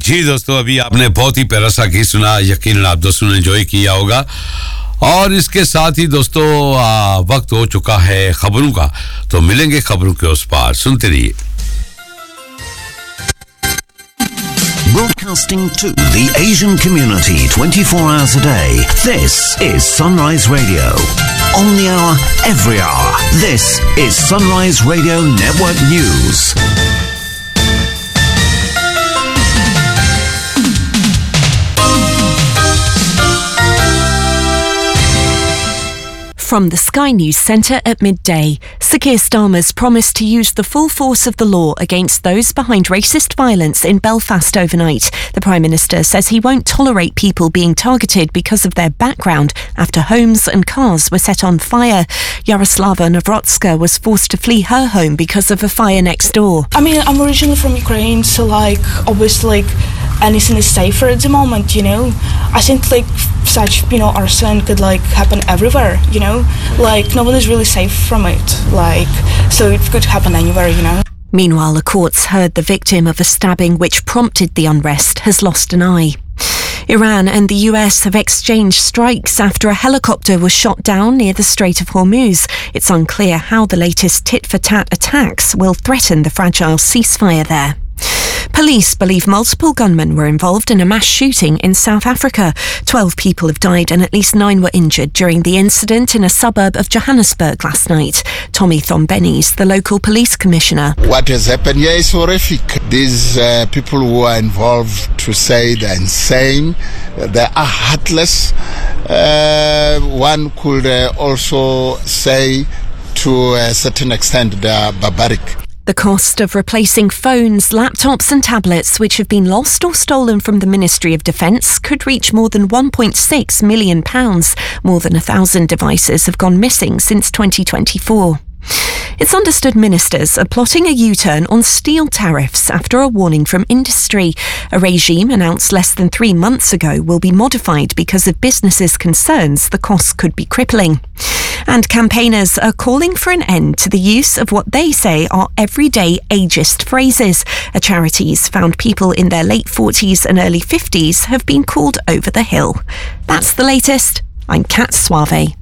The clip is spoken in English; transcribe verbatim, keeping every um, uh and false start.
जी दोस्तों, अभी आपने बहुत ही प्यारा सा गीत सुना, यकीनन आप दोस्तों ने एंजॉय किया होगा। और इसके साथ ही दोस्तों आ, वक्त हो चुका है खबरों का, तो मिलेंगे खबरों के उस पार। सुनते रहिए। Broadcasting to the Asian community twenty-four hours a day. This is Sunrise Radio. On the hour, every hour. This is Sunrise Radio Network News. From the Sky News Centre at midday, Sir Keir Starmer's promised to use the full force of the law against those behind racist violence in Belfast overnight. The Prime Minister says he won't tolerate people being targeted because of their background after homes and cars were set on fire. Yaroslava Novotska was forced to flee her home because of a fire next door. I mean, I'm originally from Ukraine, so like, obviously, like, anything is safer at the moment, you know. I think like such, you know, arson could like happen everywhere, you know. Like no one is really safe from it, like, so it could happen anywhere, you know. Meanwhile, the courts heard the victim of a stabbing which prompted the unrest has lost an eye. Iran and the U S have exchanged strikes after a helicopter was shot down near the Strait of Hormuz. It's unclear how the latest tit-for-tat attacks will threaten the fragile ceasefire there. Police believe multiple gunmen were involved in a mass shooting in South Africa. Twelve people have died and at least nine were injured during the incident in a suburb of Johannesburg last night. Tommy Thombenis, the local police commissioner. What has happened here is horrific. These uh, people who are involved, to say they're insane, they are heartless. Uh, one could uh, also say to a certain extent they are barbaric. The cost of replacing phones, laptops and tablets which have been lost or stolen from the Ministry of Defence could reach more than one point six million pounds. More than a thousand devices have gone missing since twenty twenty-four. It's understood ministers are plotting a U-turn on steel tariffs after a warning from industry. A regime announced less than three months ago will be modified because of businesses' concerns the costs could be crippling. And campaigners are calling for an end to the use of what they say are everyday ageist phrases. A charity's found people in their late forties and early fifties have been called over the hill. That's the latest. I'm Kat Suave.